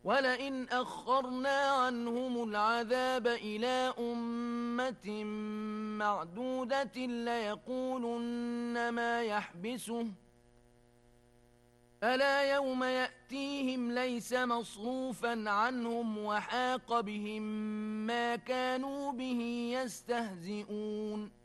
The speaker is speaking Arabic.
ولئن أخرنا عنهم العذاب إلى أمة معدودة ليقولن ما يحبسه ألا يوم يأتيهم ليس مصروفا عنهم وحاق بهم ما كانوا به يستهزئون